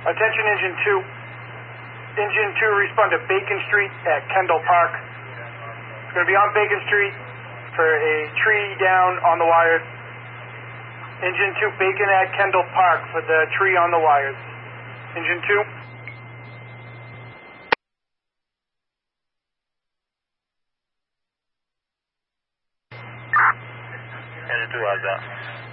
Attention Engine 2. Engine 2, respond to Bacon Street at Kendall Park. It's going to be on Bacon Street for a tree down on the wires. Engine 2, Bacon at Kendall Park for the tree on the wires. Engine 2. Engine 2, how's that?